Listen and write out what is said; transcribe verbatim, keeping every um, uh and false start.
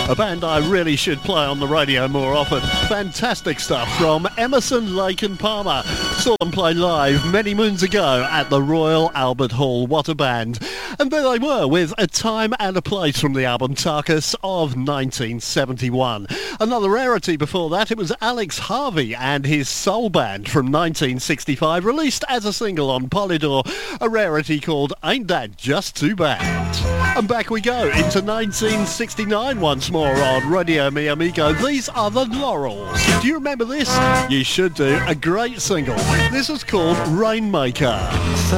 A band I really should play on the radio more often. Fantastic stuff from Emerson, Lake and Palmer. Saw them play live many moons ago at the Royal Albert Hall. What a band. And there they were with A Time and a Place from the album Tarkus of nineteen seventy-one. Another rarity before that, it was Alex Harvey and his Soul Band from nineteen sixty-five, released as a single on Polydor, a rarity called Ain't That Just Too Bad. And back we go into nineteen sixty-nine once more on Radio Mi Amigo. These are the Laurels. Do you remember this? You should do. A great single. This is called Rainmaker.